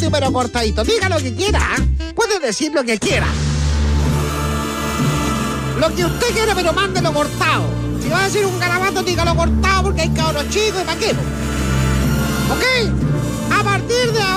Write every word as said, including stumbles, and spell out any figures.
audio pero cortadito. Diga lo que quiera, ¿eh? Puede decir lo que quiera. Lo que usted quiera, pero mándelo cortado. Si va a decir un garabato, dígalo cortado porque hay cabros chicos y pa' qué. ¿Ok? A partir de